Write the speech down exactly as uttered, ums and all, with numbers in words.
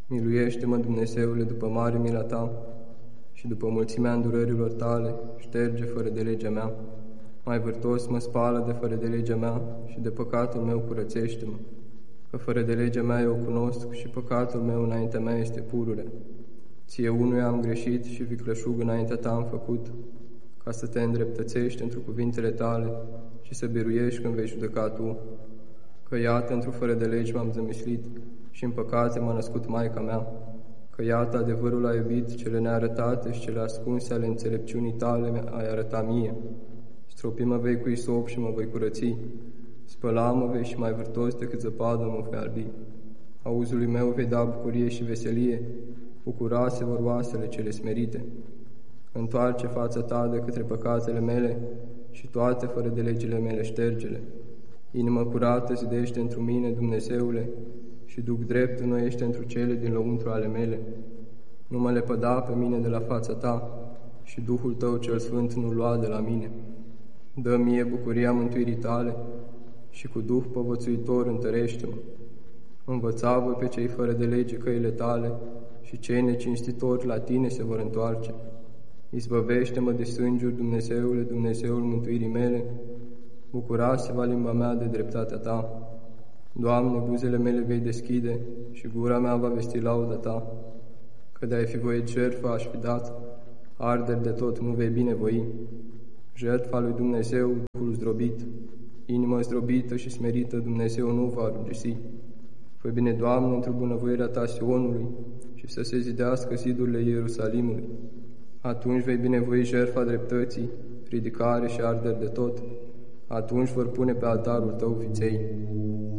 Miluiește-mă, Dumnezeule, după mare mila Ta și după mulțimea îndurărilor Tale, șterge fără de legea mea. Mai vârtos mă spală de fără de legea mea și de păcatul meu curățește-mă, că fără de legea mea eu cunosc și păcatul meu înaintea mea este pururea. Ție unuia am greșit și vicleșug înaintea Ta am făcut, ca să Te îndreptățești într cuvintele Tale și să biruiești când vei judeca Tu. Că iată, într-o fără de legi m-am zămislit și în păcate m-a născut maica mea. Că iată, adevărul a iubit, cele nearătate și cele ascunse ale înțelepciunii Tale ai arătat mie. Stropi-mă vei cu isop și mă voi curăți, spăla-mă vei și mai vârtos decât zăpadă mă voi albi. Auzului meu vei da bucurie și veselie, bucura se vor oasele cele smerite. Întoarce fața Ta de către păcatele mele și toate fără de legile mele ștergele. Inimă curată zidește întru mine, Dumnezeule, și duc drept înnoiește întru cele din lăuntru ale mele. Nu mă lepăda pe mine de la fața Ta și Duhul Tău cel Sfânt nu lua de la mine. Dă mie bucuria mântuirii Tale și cu Duh povățuitor întărește-mă. Învăța voi pe cei fără de lege căile Tale și cei necinstitori la Tine se vor întoarce. Izbăvește-mă de sângiuri, Dumnezeule, Dumnezeul mântuirii mele, bucura se va limba mea de dreptatea Ta. Doamne, buzele mele vei deschide și gura mea va vesti lauda Ta. Că de-ai fi voit jertfă aș fi dat, arderi de tot nu vei binevoi. Jertfa lui Dumnezeu, Duhul zdrobit, inima zdrobită și smerită Dumnezeu nu va rugisi. Fă bine, Doamne, într-o bunăvoirea Ta Sionului și să se zidească zidurile Ierusalimului. Atunci vei binevoi jertfa dreptății, ridicare și arderi de tot. Atunci vor pune pe altarul Tău viței.